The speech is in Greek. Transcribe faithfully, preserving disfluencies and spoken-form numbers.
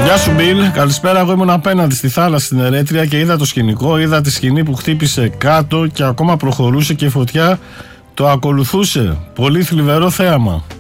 Γεια σου Μπιλ, καλησπέρα. Εγώ ήμουν απέναντι στη θάλασσα στην Ερέτρια και είδα το σκηνικό. Είδα τη σκηνή που χτύπησε κάτω και ακόμα προχωρούσε και η φωτιά το ακολουθούσε. Πολύ θλιβερό θέαμα.